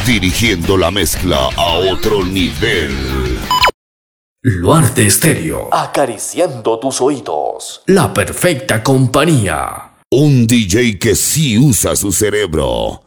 dirigiendo la mezcla a otro nivel. Luarte Estéreo, acariciando tus oídos. la perfecta compañía. Un DJ que sí usa su cerebro.